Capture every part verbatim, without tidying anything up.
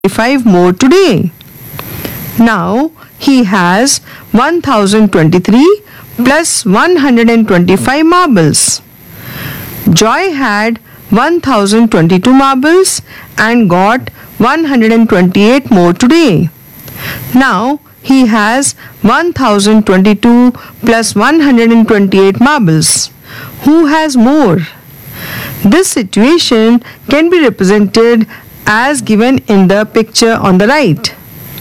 twenty-five more today. Now he has one thousand twenty-three plus one hundred twenty-five marbles. Joy had one thousand twenty-two marbles and got one hundred twenty-eight more today. Now he has one thousand twenty-two plus one hundred twenty-eight marbles. Who has more? This situation can be represented as given in the picture on the right.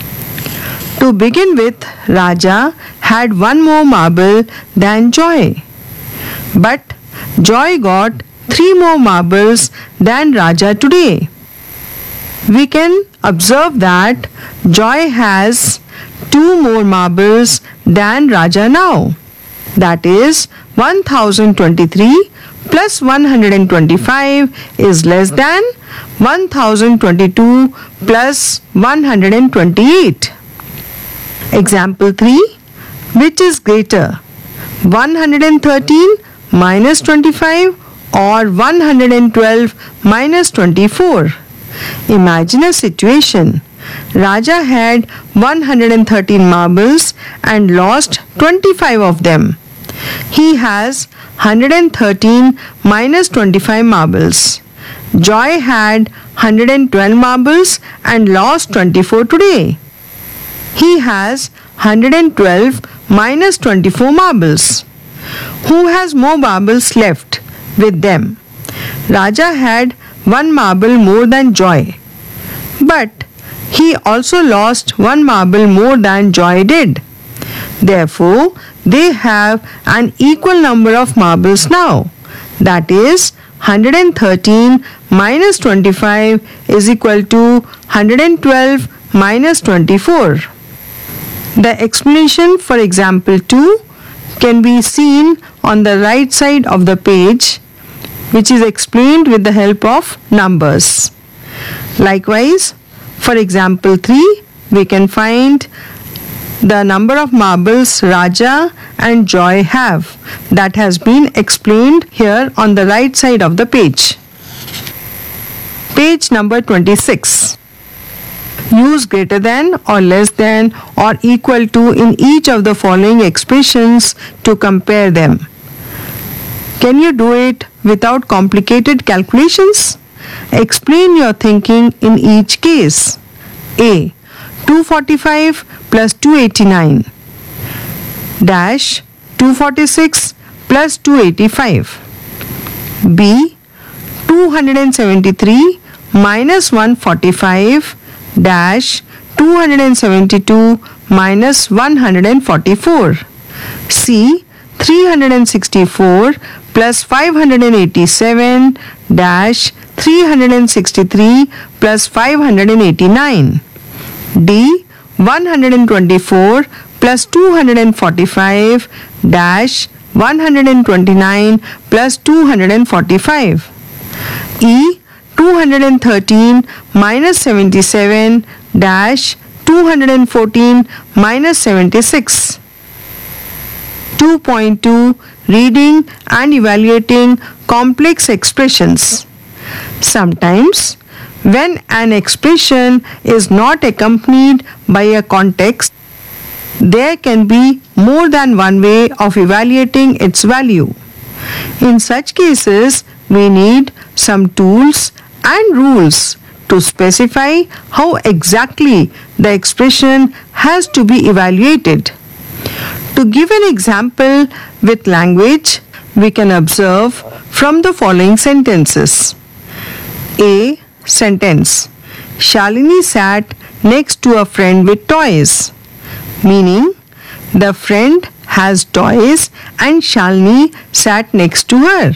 To begin with, Raja had one more marble than Joy. But Joy got three more marbles than Raja today. We can observe that Joy has two more marbles than Raja now. That is, one thousand twenty-three plus one hundred twenty-five is less than one thousand twenty-two plus one hundred twenty-eight. Example three. Which is greater, one hundred thirteen minus twenty-five or one hundred twelve minus twenty-four? Imagine a situation. Raja had one hundred thirteen marbles and lost twenty-five of them. He has one hundred thirteen minus twenty-five marbles. Joy had one hundred twelve marbles and lost twenty-four today. He has one hundred twelve minus twenty-four marbles. Who has more marbles left with them? Raja had one marble more than Joy, but he also lost one marble more than Joy did. Therefore, they have an equal number of marbles now. That is, one hundred thirteen minus twenty-five is equal to one hundred twelve minus twenty-four. The explanation for example two can be seen on the right side of the page, which is explained with the help of numbers. Likewise, for example three, we can find the number of marbles Raja and Joy have. That has been explained here on the right side of the page. Page number twenty-six. Use greater than or less than or equal to in each of the following expressions to compare them. Can you do it without complicated calculations? Explain your thinking in each case. A. two forty-five plus two eighty-nine dash two forty-six plus two eighty-five. B. two hundred seventy-three minus one hundred forty-five dash two hundred seventy-two minus one hundred forty-four. C. three hundred sixty-four plus five hundred eighty-seven dash three hundred sixty-three plus five hundred eighty-nine. D. one hundred twenty-four plus two hundred forty-five dash one hundred twenty-nine plus two hundred forty-five. E. two hundred thirteen minus seventy-seven dash two hundred fourteen minus seventy-six. two point two. Reading and evaluating complex expressions. Sometimes, when an expression is not accompanied by a context, there can be more than one way of evaluating its value. In such cases, we need some tools and rules to specify how exactly the expression has to be evaluated. To give an example with language, we can observe from the following sentences. A. Sentence. Shalini sat next to a friend with toys. Meaning, the friend has toys and Shalini sat next to her.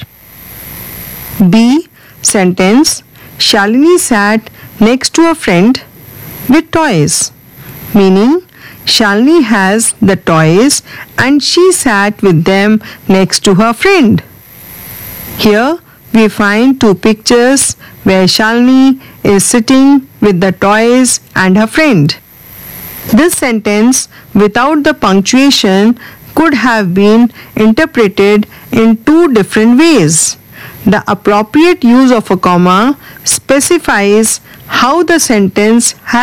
B. Sentence. Shalini sat next to a friend with toys. Meaning, Shalini has the toys and she sat with them next to her friend. Here we find two pictures where Shalini is sitting with the toys and her friend. This sentence without the punctuation could have been interpreted in two different ways. The appropriate use of a comma specifies how the sentence